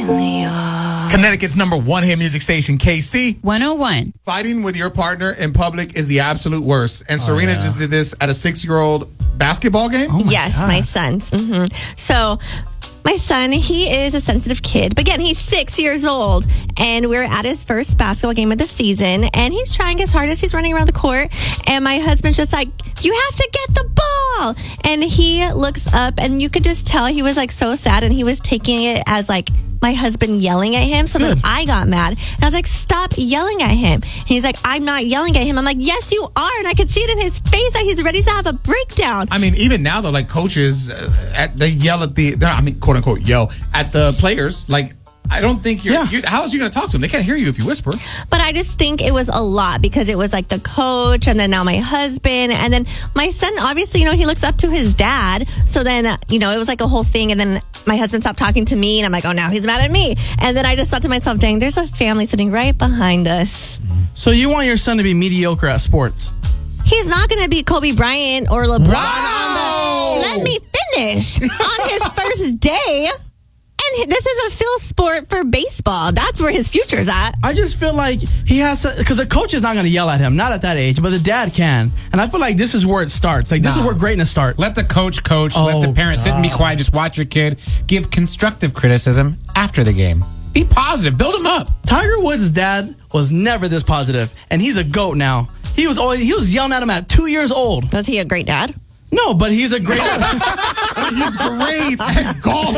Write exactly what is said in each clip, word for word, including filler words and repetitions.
Connecticut's number one hit music station, K C one oh one. Fighting with your partner in public is the absolute worst. And Oh, Serena yeah. just did this at a six-year-old basketball game. Oh my yes, God. my son's. hmm So my son, he is a sensitive kid. But again, he's six years old. And we're at his first basketball game of the season. And he's trying his hardest. He's running around the court. And my husband's just like, you have to get the ball. And he looks up and you could just tell he was like so sad. And he was taking it as like my husband yelling at him. So Good. then I got mad. And I was like, stop yelling at him. And he's like, I'm not yelling at him. I'm like, yes, you are. And I could see it in his face that he's ready to have a breakdown. I mean, even now, though, like coaches, uh, at, they yell at the, they're not- I mean, quote unquote, yell at the players. Like, I don't think you're, Yeah. you, how else are you going to talk to them? They can't hear you if you whisper. But I just think it was a lot because it was like the coach and then now my husband. And then my son, obviously, you know, he looks up to his dad. So then, uh, you know, it was like a whole thing. And then my husband stopped talking to me and I'm like, oh, now he's mad at me. And then I just thought to myself, dang, there's a family sitting right behind us. So you want your son to be mediocre at sports? He's not going to be Kobe Bryant or LeBron Wow! on the... Let me finish. On his first day. And this is a field sport for baseball. That's where his future's at. I just feel like he has to, because the coach is not going to yell at him, not at that age, but the dad can. And I feel like this is where it starts. Like, this Nah. is where greatness starts. Let the coach coach. Oh, let the parent sit and be God. quiet. Just watch your kid. Give constructive criticism after the game. Be positive. Build him up. Tiger Woods' dad was never this positive, and he's a GOAT now. He was always, he was yelling at him at two years old. Was he a great dad? No, but he's a great. He's great at golf,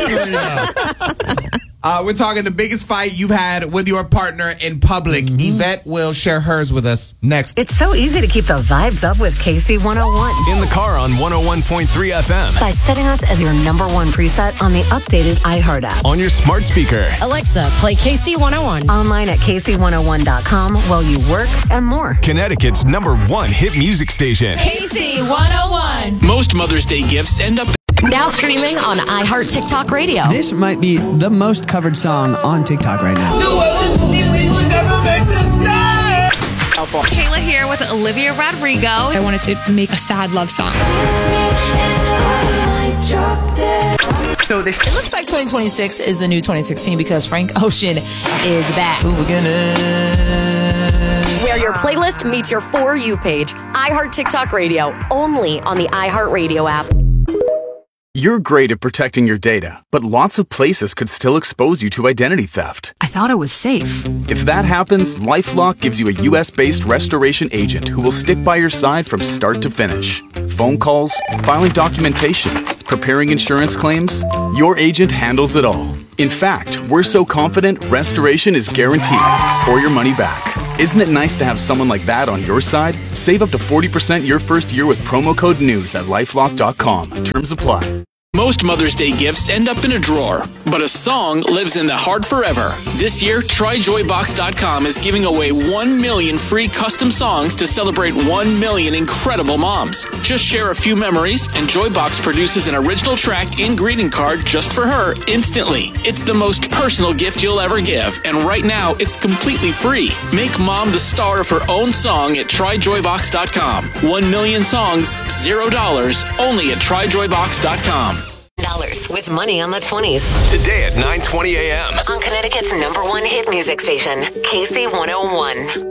Serena. Uh, we're talking the biggest fight you've had with your partner in public. Yvette will share hers with us next. It's so easy to keep the vibes up with K C one oh one. In the car on one oh one point three F M. By setting us as your number one preset on the updated iHeart app. On your smart speaker. Alexa, play K C one oh one. Online at K C one oh one dot com while you work and more. Connecticut's number one hit music station. K C one oh one. Most Mother's Day gifts end up Now streaming on iHeart TikTok Radio. This might be the most covered song on TikTok right now. Kayla here with Olivia Rodrigo. I wanted to make a sad love song. So this It looks like twenty twenty-six is the new twenty sixteen because Frank Ocean is back. Where your playlist meets your For You page. iHeart TikTok Radio, only on the iHeart Radio app. You're great at protecting your data, but lots of places could still expose you to identity theft. I thought it was safe. If that happens, LifeLock gives you a U S-based restoration agent who will stick by your side from start to finish. Phone calls, filing documentation, preparing insurance claims, your agent handles it all. In fact, we're so confident restoration is guaranteed or your money back. Isn't it nice to have someone like that on your side? Save up to forty percent your first year with promo code NEWS at lifelock dot com. Terms apply. Most Mother's Day gifts end up in a drawer, but a song lives in the heart forever. This year, try joy box dot com is giving away one million free custom songs to celebrate one million incredible moms. Just share a few memories, and Joybox produces an original track and greeting card just for her instantly. It's the most personal gift you'll ever give, and right now, it's completely free. Make mom the star of her own song at try joy box dot com. One million songs, zero dollars, only at try joy box dot com. Dollars with money on the twenties. Today at nine twenty A M. On Connecticut's number one hit music station, K C one oh one.